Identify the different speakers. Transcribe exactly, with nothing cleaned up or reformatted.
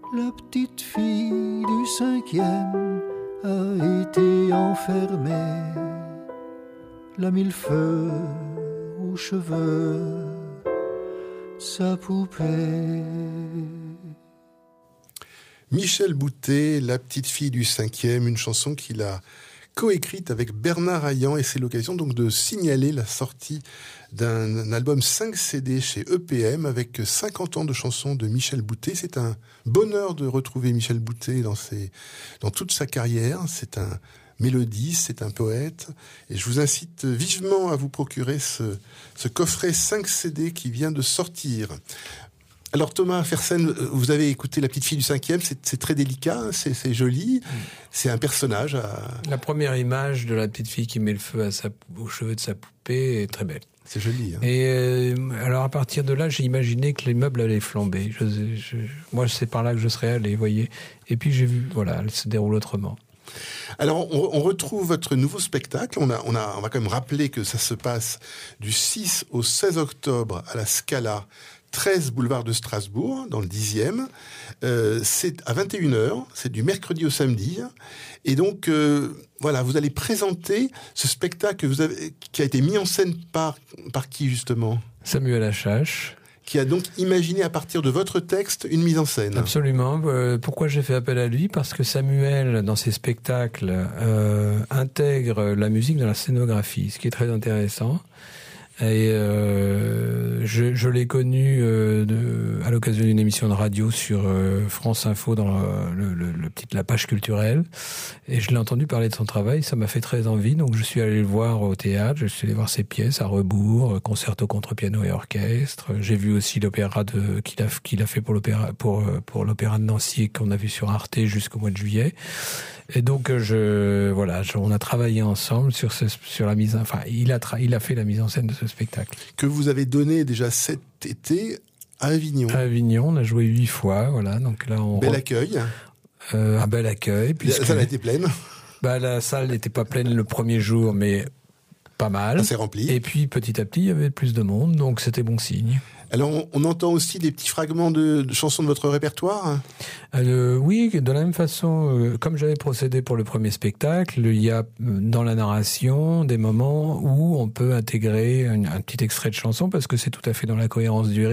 Speaker 1: La petite fille du cinquième a été enfermée. La millefeuille aux cheveux, sa poupée.
Speaker 2: Michel Boutet, La petite fille du cinquième, une chanson qu'il a coécrite avec Bernard Hayan, et c'est l'occasion donc de signaler la sortie d'un album cinq C D chez E P M avec cinquante ans de chansons de Michel Boutet. C'est un bonheur de retrouver Michel Boutet dans ses, dans toute sa carrière. C'est un mélodiste, c'est un poète, et je vous incite vivement à vous procurer ce, ce coffret cinq C D qui vient de sortir. Alors Thomas Fersen, vous avez écouté La petite fille du cinquième, c'est, c'est très délicat, c'est, c'est joli, c'est un personnage à...
Speaker 3: La première image de la petite fille qui met le feu à sa, aux cheveux de sa poupée est très belle.
Speaker 2: C'est joli. Hein.
Speaker 3: Et euh, alors à partir de là, j'ai imaginé que les meubles allaient flamber. Je, je, moi, c'est par là que je serais allé, vous voyez. Et puis j'ai vu, voilà, elle se déroule autrement.
Speaker 2: Alors, on, on retrouve votre nouveau spectacle. On, a, on, a, on va quand même rappeler que ça se passe du six au seize octobre à la Scala, treize boulevard de Strasbourg, dans le dixième. Euh, c'est à vingt et une heures, c'est du mercredi au samedi. Et donc, euh, voilà, vous allez présenter ce spectacle que vous avez, qui a été mis en scène par, par qui, justement ?
Speaker 3: Samuel Achache.
Speaker 2: Qui a donc imaginé à partir de votre texte une mise en scène.
Speaker 3: Absolument. Euh, pourquoi j'ai fait appel à lui ? Parce que Samuel, dans ses spectacles, euh, intègre la musique dans la scénographie, ce qui est très intéressant. Et euh, je, je l'ai connu euh, de, à l'occasion d'une émission de radio sur euh, France Info dans le, le, le petit la page culturelle, et je l'ai entendu parler de son travail. Ça m'a fait très envie, donc je suis allé le voir au théâtre. Je suis allé voir ses pièces à rebours, concerto contre piano et orchestre. J'ai vu aussi l'opéra de qu'il a qu'il a fait pour l'opéra pour pour l'opéra de Nancy qu'on a vu sur Arte jusqu'au mois de juillet. Et donc je voilà, je, on a travaillé ensemble sur ce, sur la mise, enfin il a tra- il a fait la mise en scène de ce spectacle
Speaker 2: que vous avez donné déjà cet été à Avignon.
Speaker 3: À Avignon, on a joué huit fois, voilà. Donc là on
Speaker 2: bel
Speaker 3: re...
Speaker 2: accueil.
Speaker 3: Euh, un bel accueil.
Speaker 2: Puisque... La salle a été pleine.
Speaker 3: Bah la salle n'était pas pleine le premier jour, mais pas mal.
Speaker 2: Assez rempli.
Speaker 3: Et puis petit à petit il y avait plus de monde, donc c'était bon signe.
Speaker 2: Alors, on, on entend aussi des petits fragments de, de chansons de votre répertoire ?
Speaker 3: euh, Oui, de la même façon, euh, comme j'avais procédé pour le premier spectacle, il y a dans la narration des moments où on peut intégrer un, un petit extrait de chanson, parce que c'est tout à fait dans la cohérence du